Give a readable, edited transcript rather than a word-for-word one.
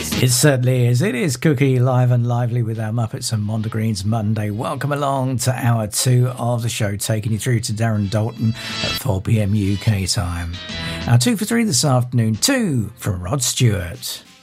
It certainly is. It is Cookie live and lively with our Muppets and Mondegreen's Monday. Welcome along to hour 2 of the show, taking you through to Darren Dalton at 4 p.m. UK time. Our 2 for 3 this afternoon, 2 from Rod Stewart.